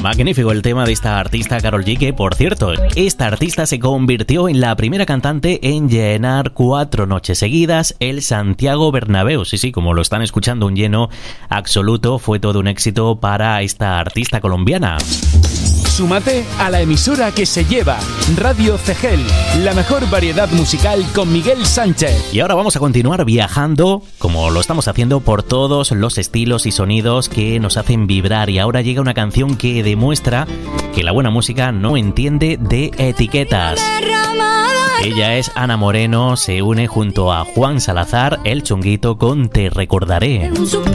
Magnífico el tema de esta artista Karol G, que por cierto, esta artista se convirtió en la primera cantante en llenar 4 noches seguidas el Santiago Bernabéu. Sí, como lo están escuchando, un lleno absoluto. Fue todo un éxito para esta artista colombiana. Súmate a la emisora que se lleva Radio Cegel, la mejor variedad musical con Miguel Sánchez. Y ahora vamos a continuar viajando, como lo estamos haciendo, por todos los estilos y sonidos que nos hacen vibrar. Y ahora llega una canción que demuestra que la buena música no entiende de etiquetas. Ella es Ana Moreno, se une junto a Juan Salazar, El Chunguito, con Te Recordaré.